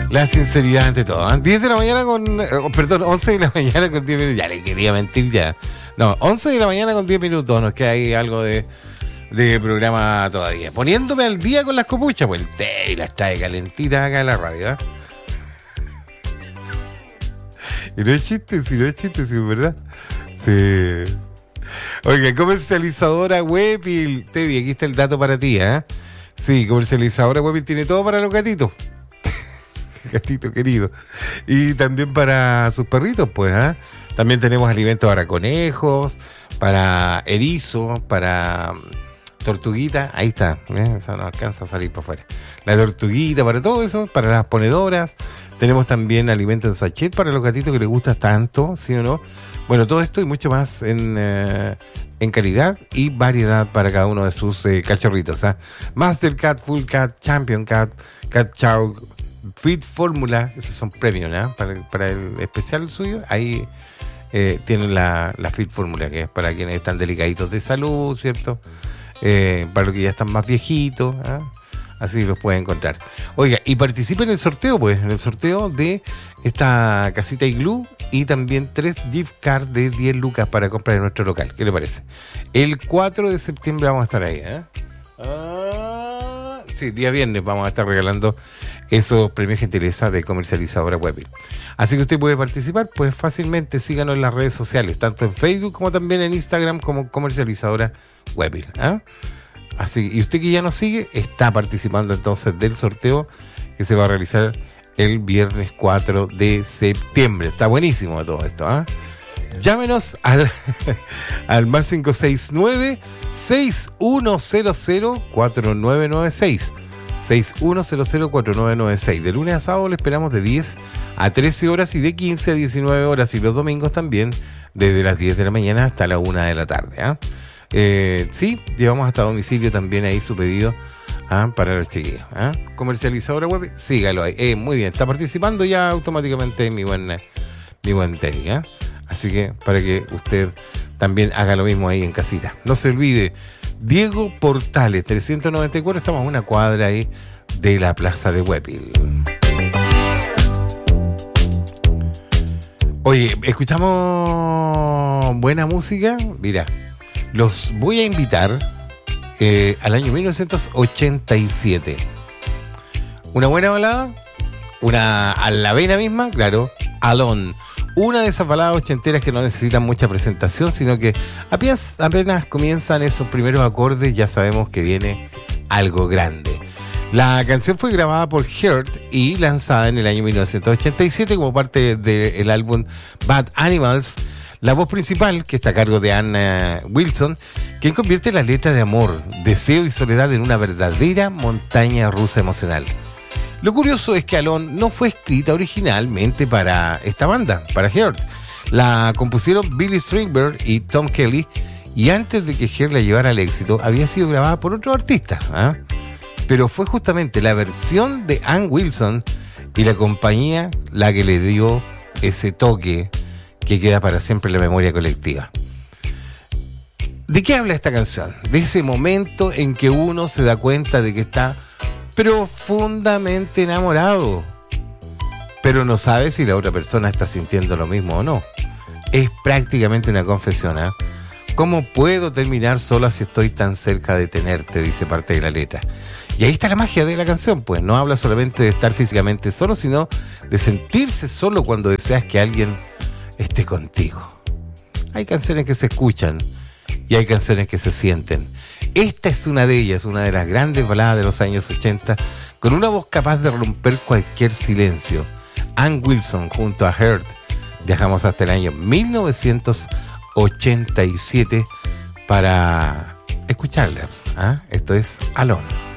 La sinceridad ante todo. 10 de la mañana con... perdón, 11 de la mañana con 10 minutos. Ya le quería mentir ya. No, 11 de la mañana con 10 minutos. Nos queda ahí algo de programa todavía. Poniéndome al día con las copuchas. Pues el té y las trae calentitas acá en la radio, ¿eh? Y no es chiste, si es verdad. Sí. Oiga, comercializadora Webbil. Tevi, aquí está el dato para ti, ¿eh? Sí, comercializadora Webbil tiene todo para los gatitos. Gatito querido. Y también para sus perritos, pues, ¿eh? También tenemos alimentos para conejos, para erizos, para tortuguita. Ahí está, eso no alcanza a salir para afuera. La tortuguita, para todo eso, para las ponedoras. Tenemos también alimento en sachet para los gatitos que les gusta tanto, ¿sí o no? Bueno, todo esto y mucho más en calidad y variedad para cada uno de sus cachorritos, ¿eh? Master Cat, Full Cat, Champion Cat, Cat Chow, Fit Fórmula, esos son premios, ¿no? Para el especial suyo, ahí tienen la Fit Fórmula, que es para quienes están delicaditos de salud, ¿cierto? Para los que ya están más viejitos, ¿eh? Así los pueden encontrar. Oiga, y participen en el sorteo, pues, en el sorteo de esta casita Iglú y también 3 gift cards de 10 lucas para comprar en nuestro local. ¿Qué le parece? El 4 de septiembre vamos a estar ahí, ¿eh? Sí, día viernes vamos a estar regalando esos premios gentileza de comercializadora Webbil. Así que usted puede participar, pues fácilmente síganos en las redes sociales, tanto en Facebook como también en Instagram como comercializadora Webbil, ¿eh? Así, y usted que ya nos sigue, está participando entonces del sorteo que se va a realizar el viernes 4 de septiembre. Está buenísimo todo esto, ¿eh? Llámenos al más 569-6100-4996. 6100-4996. De lunes a sábado le esperamos de 10 a 13 horas y de 15 a 19 horas. Y los domingos también, desde las 10 de la mañana hasta la 1 de la tarde, ¿eh? Sí, llevamos hasta domicilio también ahí su pedido, para los chiquillos, ¿eh? Comercializadora Web, sígalo ahí. Muy bien, está participando ya automáticamente mi buen Teddy, ¿eh? Así que para que usted también haga lo mismo ahí en casita. No se olvide, Diego Portales 394, estamos a una cuadra ahí de la plaza de Webbil. Oye, escuchamos buena música. Mira, los voy a invitar al año 1987. Una buena balada, una a la vena misma, claro, Alone. Una de esas baladas ochenteras que no necesitan mucha presentación, sino que apenas comienzan esos primeros acordes, ya sabemos que viene algo grande. La canción fue grabada por Heart y lanzada en el año 1987 como parte del álbum Bad Animals. La voz principal, que está a cargo de Ann Wilson, quien convierte la letra de amor, deseo y soledad en una verdadera montaña rusa emocional. Lo curioso es que Alone no fue escrita originalmente para esta banda, para Heart. La compusieron Billy Strindberg y Tom Kelly, y antes de que Heart la llevara al éxito, había sido grabada por otro artista, ¿eh? Pero fue justamente la versión de Ann Wilson y la compañía la que le dio ese toque que queda para siempre en la memoria colectiva. ¿De qué habla esta canción? De ese momento en que uno se da cuenta de que está profundamente enamorado, pero no sabe si la otra persona está sintiendo lo mismo o no. Es prácticamente una confesión, ¿eh? ¿Cómo puedo terminar sola si estoy tan cerca de tenerte?, dice parte de la letra. Y ahí está la magia de la canción, pues no habla solamente de estar físicamente solo, sino de sentirse solo cuando deseas que alguien esté contigo. Hay canciones que se escuchan y hay canciones que se sienten. Esta es una de ellas, una de las grandes baladas de los años 80, con una voz capaz de romper cualquier silencio. Ann Wilson junto a Heart. Viajamos hasta el año 1987 para escucharlas, ¿eh? Esto es Alone.